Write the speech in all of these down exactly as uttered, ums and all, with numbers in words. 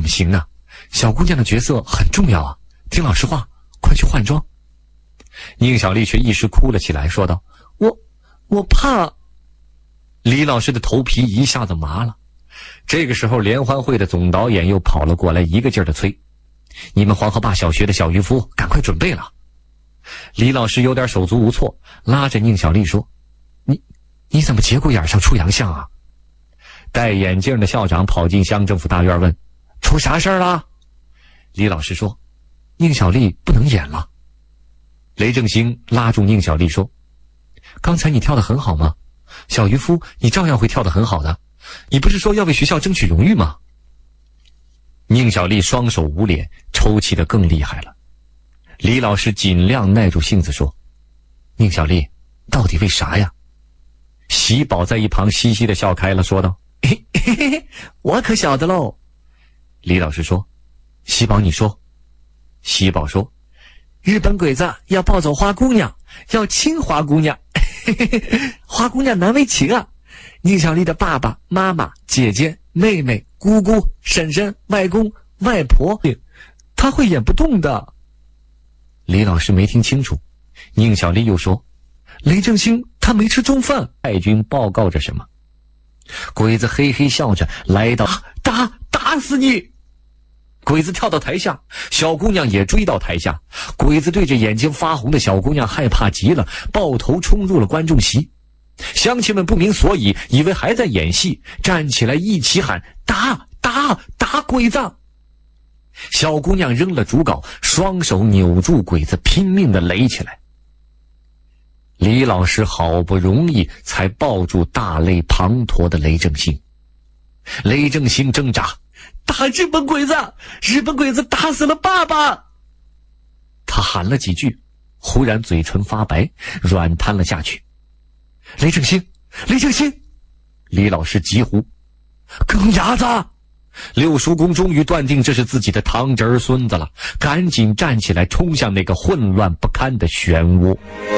么行呢？小姑娘的角色很重要啊！听老师话，快去换装。”宁小丽却一时哭了起来，说道：“我我怕。”李老师的头皮一下子麻了。这个时候，联欢会的总导演又跑了过来，一个劲儿的催：“你们黄河坝小学的小渔夫，赶快准备了！”李老师有点手足无措，拉着宁小丽说：“你你怎么节骨眼上出洋相啊？”戴眼镜的校长跑进乡政府大院问：“出啥事儿了？”李老师说：“宁小丽不能演了。”雷正兴拉住宁小丽说：“刚才你跳得很好吗？小渔夫你照样会跳得很好的，你不是说要为学校争取荣誉吗？”宁小丽双手捂脸，抽泣得更厉害了。李老师尽量耐住性子说：“宁小丽，到底为啥呀？”喜宝在一旁嘻嘻地笑开了，说道：“嘿嘿嘿，我可晓得喽。”李老师说：“喜宝你说。”喜宝说：“日本鬼子要抱走花姑娘，要亲花姑娘，嘿嘿嘿，花姑娘难为情啊！宁小丽的爸爸妈妈、姐姐、妹妹、姑姑、婶婶、外公、外婆，她会演不动的。”李老师没听清楚，宁小丽又说：“雷正兴他没吃中饭。”太君报告着什么？鬼子嘿嘿笑着来到，打打死你！鬼子跳到台下，小姑娘也追到台下。鬼子对着眼睛发红的小姑娘害怕极了，抱头冲入了观众席。乡亲们不明所以，以为还在演戏，站起来一起喊：“打打打鬼子！”小姑娘扔了竹镐，双手扭住鬼子，拼命地垒起来。李老师好不容易才抱住大泪滂沱的雷正兴。雷正兴挣扎：“打日本鬼子！日本鬼子打死了爸爸！”他喊了几句，忽然嘴唇发白，软瘫了下去。“雷正兴，雷正兴！”李老师急呼：“更伢子！”六叔公终于断定这是自己的堂侄儿孙子了，赶紧站起来冲向那个混乱不堪的漩涡。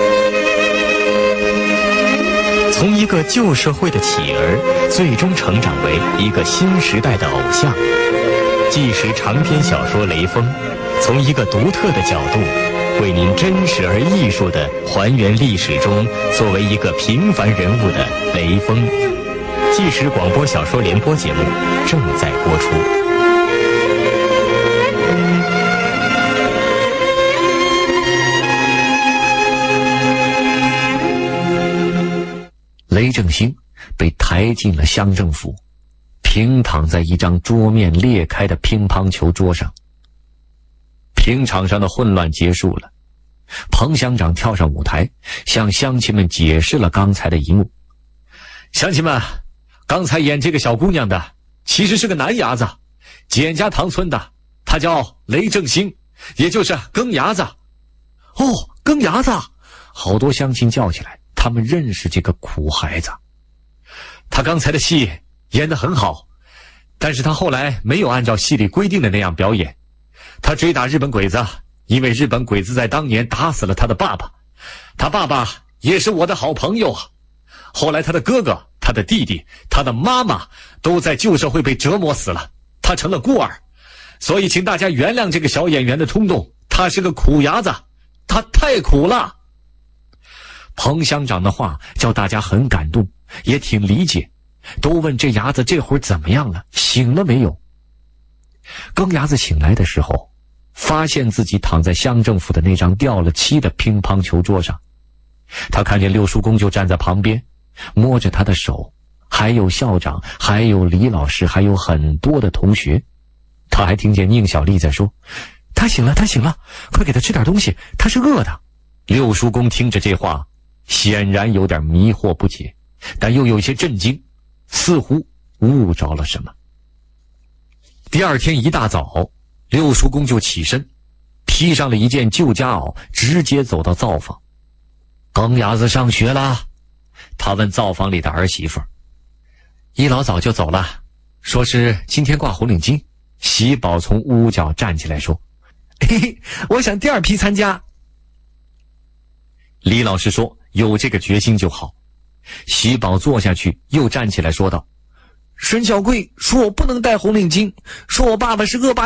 从一个旧社会的乞儿，最终成长为一个新时代的偶像。纪实长篇小说《雷锋》，从一个独特的角度，为您真实而艺术地还原历史中作为一个平凡人物的雷锋。纪实广播小说联播节目正在播出。 雷正兴被抬进了乡政府，平躺在一张桌面裂开的乒乓球桌上。平场上的混乱结束了，彭乡长跳上舞台，向乡亲们解释了刚才的一幕。“乡亲们，刚才演这个小姑娘的其实是个男伢子，简家塘村的，他叫雷正兴，也就是更伢子。”“哦，更伢子！”好多乡亲叫起来，他们认识这个苦孩子。他刚才的戏演得很好，但是他后来没有按照戏里规定的那样表演。他追打日本鬼子，因为日本鬼子在当年打死了他的爸爸，他爸爸也是我的好朋友啊。后来他的哥哥、他的弟弟、他的妈妈都在旧社会被折磨死了，他成了孤儿。所以请大家原谅这个小演员的冲动，他是个苦伢子，他太苦了。彭乡长的话叫大家很感动，也挺理解，都问这伢子这会儿怎么样了，醒了没有。更伢子醒来的时候，发现自己躺在乡政府的那张掉了漆的乒乓球桌上。他看见六叔公就站在旁边，摸着他的手，还有校长，还有李老师，还有很多的同学。他还听见宁小丽在说：“他醒了，他醒了，快给他吃点东西，他是饿的。”六叔公听着这话，显然有点迷惑不解，但又有些震惊，似乎悟着了什么。第二天一大早，六叔公就起身，披上了一件旧家袄，直接走到灶房。“更伢子上学了？”他问灶房里的儿媳妇。一老早就走了，说是今天挂红领巾。喜宝从屋角站起来说：“嘿嘿，我想第二批参加。”李老师说：“有这个决心就好。”喜宝坐下去，又站起来说道：“ 沈小贵说我不能戴红领巾，说我爸爸是恶霸